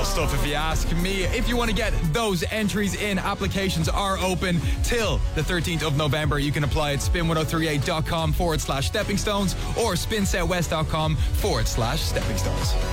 stuff if you ask me. If you want to get those entries in, applications are open till the 13th of November. You can apply at spin1038.com/stepping stones or spinsouthwest.com/stepping stones.